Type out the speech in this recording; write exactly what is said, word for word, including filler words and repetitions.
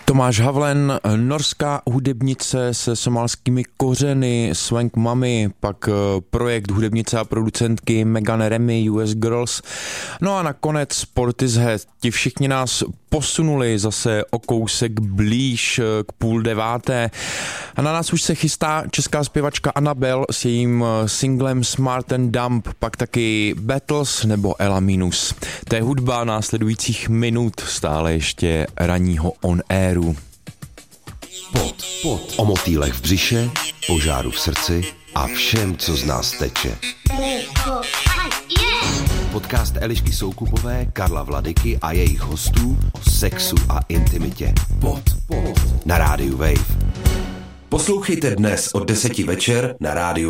Tomáš Havlen, norská hudebnice se somálskými kořeny, Swank Mami, pak projekt hudebnice a producentky Megan Remy, U S Girls. No a nakonec Portishead. Ti všichni nás posunuli zase o kousek blíž k půl deváté. A na nás už se chystá česká zpěvačka Anabel s jejím singlem Smart and Dumb, pak taky Battles nebo Ela Minus. To je hudba následujících minut stále ještě ranního on airu. Pod, pod. O motýlech v břiše, požáru v srdci a všem, co z nás teče. Podcast Elišky Soukupové, Karla Vladyky a jejich hostů o sexu a intimitě. Pod, pod. Na rádiu Wave. Poslouchejte dnes od deseti večer na rádiu